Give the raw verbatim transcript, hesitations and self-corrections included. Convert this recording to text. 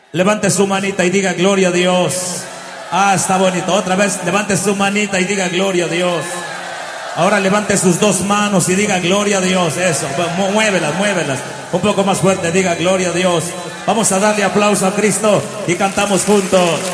Levante su manita y diga gloria a Dios. Ah, está bonito. Otra vez, levante su manita y diga gloria a Dios. Ahora levante sus dos manos y diga gloria a Dios. Eso, muévelas, muévelas. Un poco más fuerte, diga gloria a Dios. Vamos a darle aplauso a Cristo y cantamos juntos.